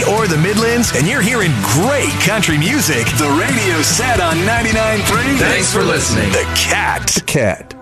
or the Midlands, and you're hearing great country music, the radio set on 99.3. Thanks for listening. The Cat.